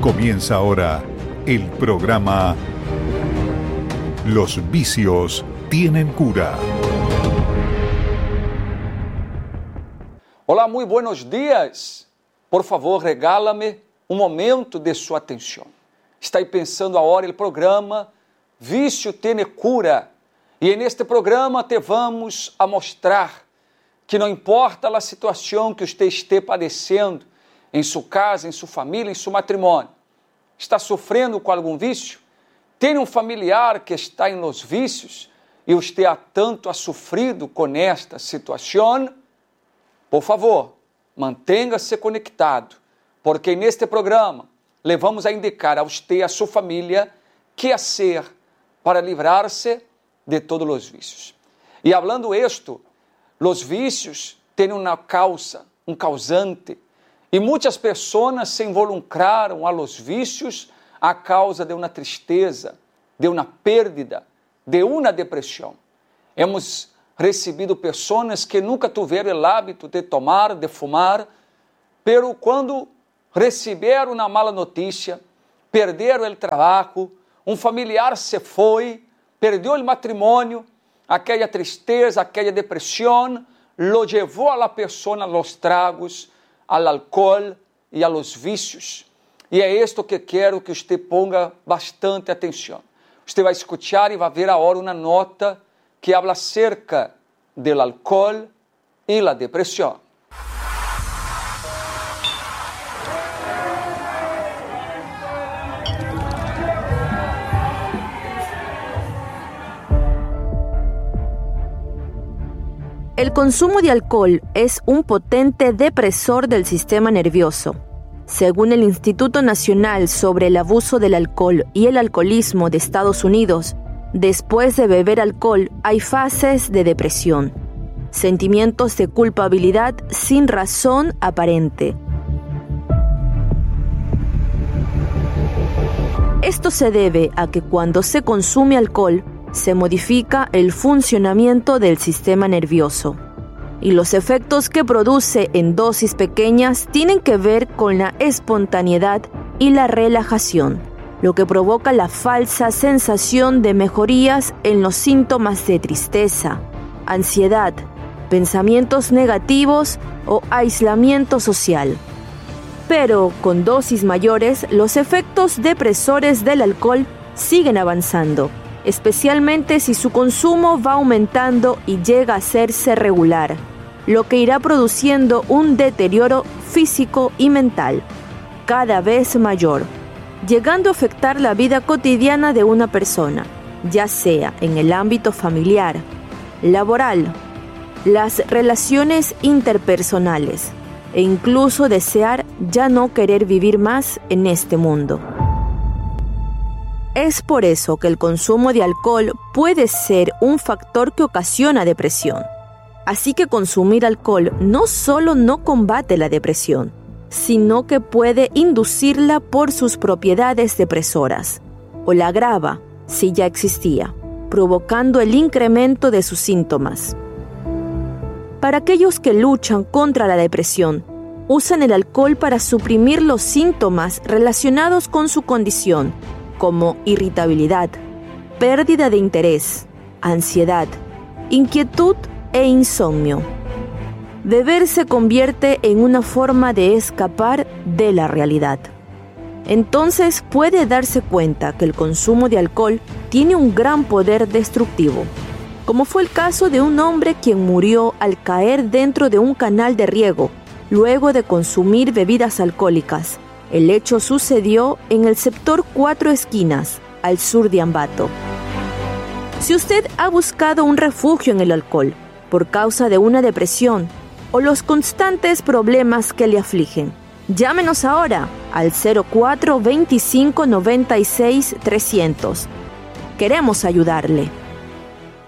Comienza ahora el programa Los vicios tienen cura. Olá, muito buenos dias. Por favor, regala-me um momento de sua atenção. Está aí pensando agora o programa Vício tiene cura. E neste programa te vamos a mostrar que não importa a situação que você esteja padecendo em sua casa, em sua família, em seu matrimônio, está sofrendo com algum vício? Tem um familiar que está em los vícios e você há tanto sofrido com esta situação? Por favor, mantenha-se conectado, porque neste programa le vamos a indicar a você e a sua família que fazer para livrar-se de todos os vícios. E falando isto, os vícios têm uma causa, causante, e muitas pessoas se involucraram a los vícios a causa de uma tristeza, de uma perda, de uma depressão. Hemos recebido pessoas que nunca tiveram o hábito de tomar, de fumar, pero quando receberam uma mala notícia, perderam o trabalho, um familiar se foi, perdeu o matrimônio, aquela tristeza, aquela depressão, lo levou a la pessoa a los tragos, ao álcool e a los vícios. E é isto que quero que você ponga bastante atenção. Você vai escutar e vai ver agora uma nota que habla acerca do álcool e da depressão. El consumo de alcohol es un potente depresor del sistema nervioso. Según el Instituto Nacional sobre el Abuso del Alcohol y el Alcoholismo de Estados Unidos, después de beber alcohol hay fases de depresión, sentimientos de culpabilidad sin razón aparente. Esto se debe a que cuando se consume alcohol, se modifica el funcionamiento del sistema nervioso. Y los efectos que produce en dosis pequeñas tienen que ver con la espontaneidad y la relajación, lo que provoca la falsa sensación de mejorías en los síntomas de tristeza, ansiedad, pensamientos negativos o aislamiento social. Pero con dosis mayores, los efectos depresores del alcohol siguen avanzando, especialmente si su consumo va aumentando y llega a hacerse regular, lo que irá produciendo un deterioro físico y mental cada vez mayor, llegando a afectar la vida cotidiana de una persona, ya sea en el ámbito familiar, laboral, las relaciones interpersonales e incluso desear ya no querer vivir más en este mundo. Es por eso que el consumo de alcohol puede ser un factor que ocasiona depresión. Así que consumir alcohol no solo no combate la depresión, sino que puede inducirla por sus propiedades depresoras, o la agrava si ya existía, provocando el incremento de sus síntomas. Para aquellos que luchan contra la depresión, usan el alcohol para suprimir los síntomas relacionados con su condición, como irritabilidad, pérdida de interés, ansiedad, inquietud e insomnio. Beber se convierte en una forma de escapar de la realidad. Entonces puede darse cuenta que el consumo de alcohol tiene un gran poder destructivo, como fue el caso de un hombre quien murió al caer dentro de un canal de riego, luego de consumir bebidas alcohólicas. El hecho sucedió en el sector Cuatro Esquinas, al sur de Ambato. Si usted ha buscado un refugio en el alcohol por causa de una depresión o los constantes problemas que le afligen, llámenos ahora al 04 25 96 300. Queremos ayudarle.